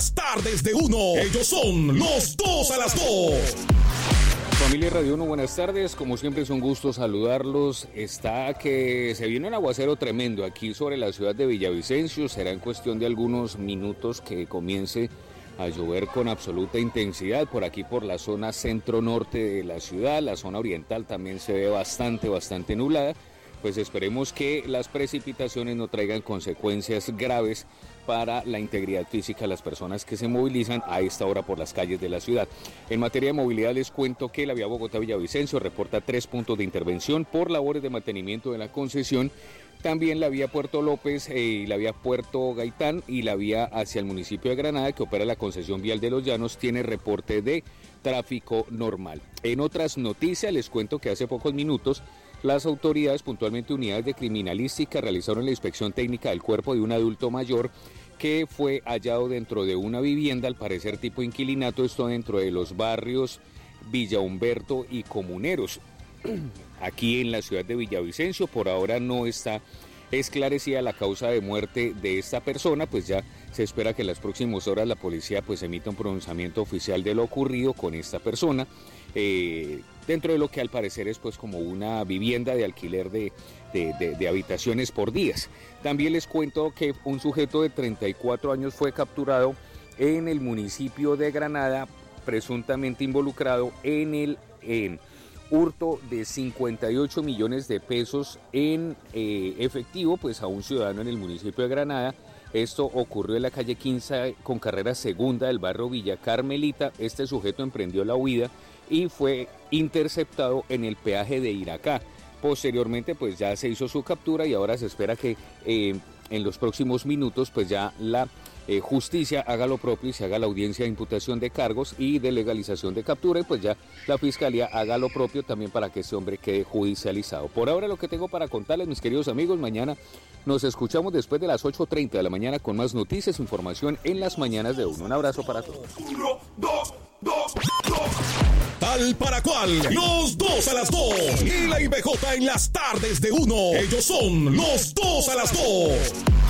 Tardes de uno. Ellos son los dos a las dos. Familia Radio 1, buenas tardes. Como siempre es un gusto saludarlos. Está que se viene un aguacero tremendo aquí sobre la ciudad de Villavicencio. Será en cuestión de algunos minutos que comience a llover con absoluta intensidad por aquí por la zona centro-norte de la ciudad. La zona oriental también se ve bastante nublada. Pues esperemos que las precipitaciones no traigan consecuencias graves para la integridad física de las personas que se movilizan a esta hora por las calles de la ciudad. En materia de movilidad les cuento que la vía Bogotá-Villavicencio reporta 3 puntos de intervención por labores de mantenimiento de la concesión. También la vía Puerto López y la vía Puerto Gaitán y la vía hacia el municipio de Granada, que opera la concesión vial de Los Llanos, tiene reporte de tráfico normal. En otras noticias les cuento que hace pocos minutos las autoridades, puntualmente unidades de criminalística, realizaron la inspección técnica del cuerpo de un adulto mayor que fue hallado dentro de una vivienda, al parecer tipo inquilinato, esto dentro de los barrios Villa Humberto y Comuneros, aquí en la ciudad de Villavicencio. Por ahora no está esclarecida la causa de muerte de esta persona, pues ya se espera que en las próximas horas la policía pues emita un pronunciamiento oficial de lo ocurrido con esta persona, dentro de lo que al parecer es pues como una vivienda de alquiler de habitaciones por días. También les cuento que un sujeto de 34 años fue capturado en el municipio de Granada, presuntamente involucrado en hurto de 58 millones de pesos en efectivo pues a un ciudadano en el municipio de Granada. Esto ocurrió en la calle 15 con carrera segunda del barrio Villa Carmelita. Este sujeto emprendió la huida y fue interceptado en el peaje de Iracá. Posteriormente pues ya se hizo su captura y ahora se espera que en los próximos minutos pues ya la justicia haga lo propio y se haga la audiencia de imputación de cargos y de legalización de captura, y pues ya la fiscalía haga lo propio también para que ese hombre quede judicializado. Por ahora lo que tengo para contarles, mis queridos amigos. Mañana nos escuchamos después de las 8:30 de la mañana con más noticias, información en las mañanas de uno. Un abrazo para todos. 1, 2, 2, 2. Tal para cual, los dos a las dos. Y la IBJ en las tardes de uno. Ellos son los dos a las dos.